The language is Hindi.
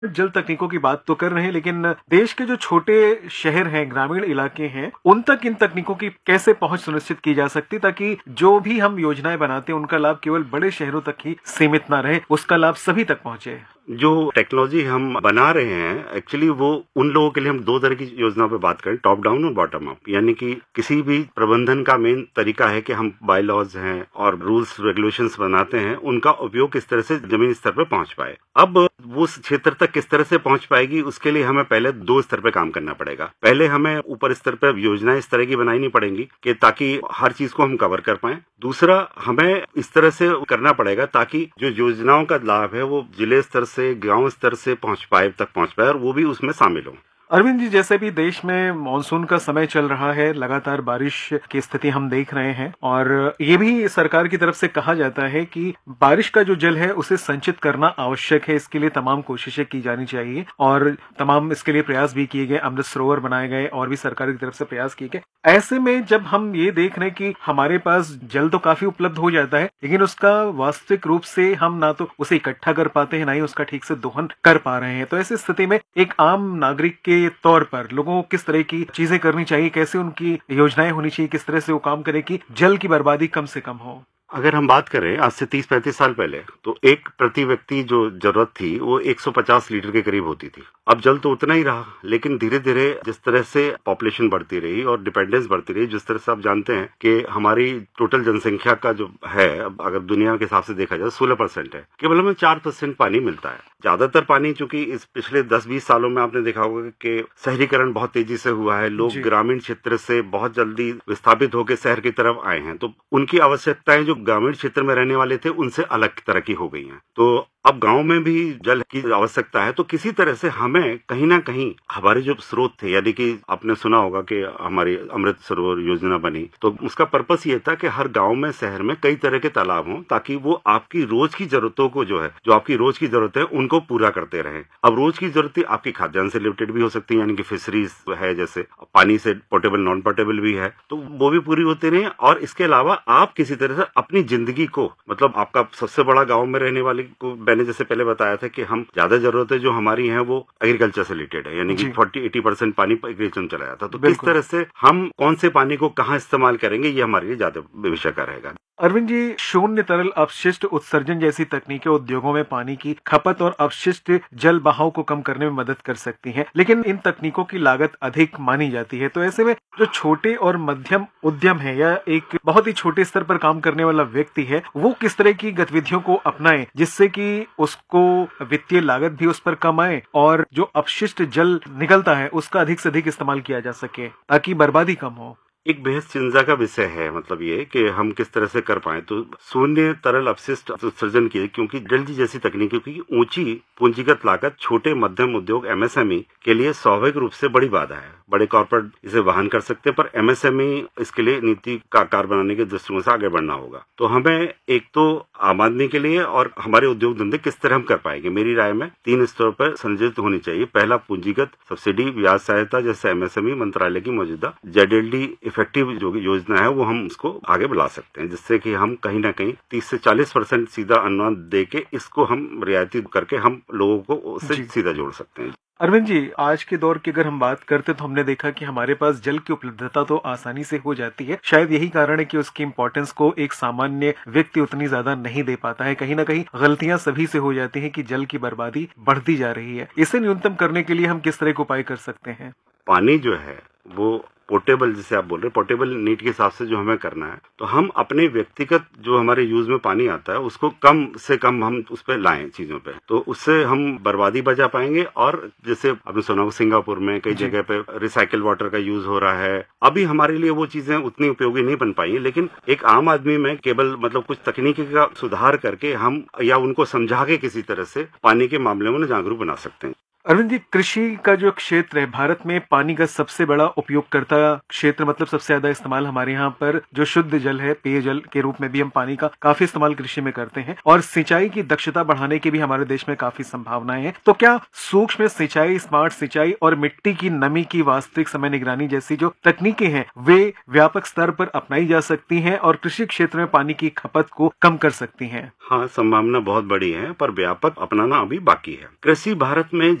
जल तकनीकों की बात तो कर रहे हैं, लेकिन देश के जो छोटे शहर हैं, ग्रामीण इलाके हैं, उन तक इन तकनीकों की कैसे पहुंच सुनिश्चित की जा सकती, ताकि जो भी हम योजनाएं बनाते हैं उनका लाभ केवल बड़े शहरों तक ही सीमित ना रहे, उसका लाभ सभी तक पहुंचे। जो टेक्नोलॉजी हम बना रहे हैं एक्चुअली वो उन लोगों के लिए हम दो तरह की योजनाओं पे बात करें, टॉप डाउन और बॉटम अप। यानी कि किसी भी प्रबंधन का मेन तरीका है कि हम बाय लॉज हैं और रूल्स रेगुलेशंस बनाते हैं, उनका उपयोग किस तरह से जमीनी स्तर पर पहुंच पाए। अब वो उस क्षेत्र तक किस तरह से पहुंच पाएगी, उसके लिए हमें पहले दो स्तर पे काम करना पड़ेगा। पहले हमें ऊपर स्तर पे योजनाएं इस तरह की बनानी पड़ेंगी कि ताकि हर चीज को हम कवर कर पाए। दूसरा, हमें इस तरह से करना पड़ेगा ताकि जो योजनाओं का लाभ है वो जिले स्तर से, गांव स्तर से पहुंच पाए और वो भी उसमें शामिल हो। अरविंद जी, जैसे भी देश में मानसून का समय चल रहा है, लगातार बारिश की स्थिति हम देख रहे हैं, और ये भी सरकार की तरफ से कहा जाता है कि बारिश का जो जल है उसे संचित करना आवश्यक है। इसके लिए तमाम कोशिशें की जानी चाहिए और तमाम इसके लिए प्रयास भी किए गए, अमृत सरोवर बनाए गए और भी सरकार की तरफ से प्रयास किए गए। ऐसे में जब हम ये देख रहे हैं कि हमारे पास जल तो काफी उपलब्ध हो जाता है, लेकिन उसका वास्तविक रूप से हम ना तो उसे इकट्ठा कर पाते हैं, ना ही उसका ठीक से दोहन कर पा रहे हैं, तो ऐसी स्थिति में एक आम नागरिक के तौर पर लोगों को किस तरह की चीजें करनी चाहिए, कैसे उनकी योजनाएं होनी चाहिए, किस तरह से वो काम करें कि जल की बर्बादी कम से कम हो? अगर हम बात करें आज से 30-35 साल पहले, तो एक प्रति व्यक्ति जो जरूरत थी वो 150 लीटर के करीब होती थी। अब जल तो उतना ही रहा, लेकिन धीरे धीरे जिस तरह से पॉपुलेशन बढ़ती रही और डिपेंडेंस बढ़ती रही, जिस तरह से आप जानते हैं कि हमारी टोटल जनसंख्या का जो है, अब अगर दुनिया के हिसाब से देखा जाए 16% है, केवल हमें 4% पानी मिलता है। ज्यादातर पानी, चूंकि इस पिछले 10-20 सालों में आपने देखा होगा कि शहरीकरण बहुत तेजी से हुआ है, लोग ग्रामीण क्षेत्र से बहुत जल्दी विस्थापित होकर शहर की तरफ आए हैं, तो उनकी आवश्यकताएं जो ग्रामीण क्षेत्र में रहने वाले थे उनसे अलग तरह की हो गई हैं। तो अब गांव में भी जल की आवश्यकता है, तो किसी तरह से हमें कहीं ना कहीं हमारे जो स्रोत थे, यानी कि आपने सुना होगा कि हमारी अमृत सरोवर योजना बनी, तो उसका पर्पस ये था कि हर गांव में, शहर में कई तरह के तालाब हों, ताकि वो आपकी रोज की जरूरतों को जो आपकी रोज की जरूरत है उनको पूरा करते रहें। अब रोज की जरूरतें आपकी खाद्यान्न से रिलेटेड भी हो सकती है, यानी कि फिशरीज है, जैसे पानी से पोर्टेबल, नॉन पोर्टेबल भी है, तो वो भी पूरी होती रहे। और इसके अलावा आप किसी तरह से अपनी जिंदगी को, मतलब आपका सबसे बड़ा गाँव में रहने वाले को, मैंने जैसे पहले बताया था कि हम ज्यादा जरूरतें जो हमारी हैं वो एग्रीकल्चर से रिलेटेड है, यानी कि 40-80% पानी एग्रीकल्चर में चला जाता है। तो किस तरह से हम कौन से पानी को कहाँ इस्तेमाल करेंगे, ये हमारे लिए ज्यादा विषय का रहेगा। अरविंद जी, शून्य तरल अपशिष्ट उत्सर्जन जैसी तकनीकें उद्योगों में पानी की खपत और अपशिष्ट जल बहाव को कम करने में मदद कर सकती हैं, लेकिन इन तकनीकों की लागत अधिक मानी जाती है। तो ऐसे में जो छोटे और मध्यम उद्यम है या एक बहुत ही छोटे स्तर पर काम करने वाला व्यक्ति है, वो किस तरह की गतिविधियों को अपनाए जिससे कि उसको वित्तीय लागत भी उस पर कम आए और जो अपशिष्ट जल निकलता है उसका अधिक से अधिक इस्तेमाल किया जा सके, ताकि बर्बादी कम हो? एक बेहद चिंता का विषय है, मतलब ये कि हम किस तरह से कर पाए। तो शून्य तरल अपशिष्ट उत्सर्जन की, क्योंकि जल जी जैसी तकनीकों की ऊंची पूंजीगत लागत छोटे मध्यम उद्योग एमएसएमई के लिए स्वाभाविक रूप से बड़ी बाधा है। बड़े कॉर्पोरेट इसे वहन कर सकते हैं, पर एमएसएमई इसके लिए नीति का आकार बनाने के दृष्टिकोण से आगे बढ़ना होगा। तो हमें एक तो आम आदमी के लिए और हमारे उद्योग धंधे किस तरह हम कर पाएंगे, मेरी राय में 3 स्तरों पर संयोजित होनी चाहिए। पहला, पूंजीगत सब्सिडी, ब्याज सहायता, जैसे एमएसएमई मंत्रालय की मौजूदा जेडएलडी इफेक्टिव जो योजना है वो हम उसको आगे बढ़ा सकते हैं, जिससे कि हम कहीं ना कहीं 30 से 40% सीधा अनुदान दे के इसको हम रियायती करके हम लोगों को उससे सीधा जोड़ सकते हैं। अरविंद जी, आज के दौर की अगर हम बात करते तो हमने देखा कि हमारे पास जल की उपलब्धता तो आसानी से हो जाती है। शायद यही कारण है कि उसकी इम्पोर्टेंस को एक सामान्य व्यक्ति उतनी ज्यादा नहीं दे पाता है। कहीं ना कहीं गलतियां सभी से हो जाती हैं कि जल की बर्बादी बढ़ती जा रही है। इसे न्यूनतम करने के लिए हम किस तरह के उपाय कर सकते हैं? पानी जो है वो पोर्टेबल, जैसे आप बोल रहे हैं, पोर्टेबल नीड के हिसाब से जो हमें करना है, तो हम अपने व्यक्तिगत जो हमारे यूज में पानी आता है उसको कम से कम हम उस पर लाएं चीजों पे, तो उससे हम बर्बादी बचा पाएंगे। और जैसे आपने सुना हो सिंगापुर में कई जगह पे रिसाइकल वाटर का यूज हो रहा है। अभी हमारे लिए वो चीजें उतनी उपयोगी नहीं बन पाई, लेकिन एक आम आदमी में केवल मतलब कुछ तकनीकी का सुधार करके हम या उनको समझा के किसी तरह से पानी के मामले में जागरूक बना सकते हैं। अरविंद जी, कृषि का जो क्षेत्र है भारत में पानी का सबसे बड़ा उपयोगकर्ता क्षेत्र, मतलब सबसे ज्यादा इस्तेमाल हमारे यहाँ पर जो शुद्ध जल है, पेयजल के रूप में भी हम पानी का काफी इस्तेमाल कृषि में करते हैं और सिंचाई की दक्षता बढ़ाने की भी हमारे देश में काफी संभावनाएं हैं। तो क्या सूक्ष्म सिंचाई, स्मार्ट सिंचाई और मिट्टी की नमी की वास्तविक समय निगरानी जैसी जो तकनीकें हैं वे व्यापक स्तर पर अपनाई जा सकती हैं और कृषि क्षेत्र में पानी की खपत को कम कर सकती हैं? हाँ, संभावना बहुत बड़ी है, पर व्यापक अपनाना अभी बाकी है। कृषि भारत में